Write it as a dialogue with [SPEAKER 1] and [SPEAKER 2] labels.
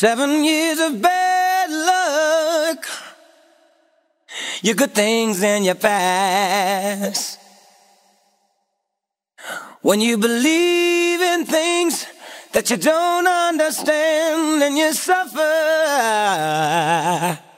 [SPEAKER 1] 7 years of bad luck, your good things and your past. When you believe in things that you don't understand and you suffer,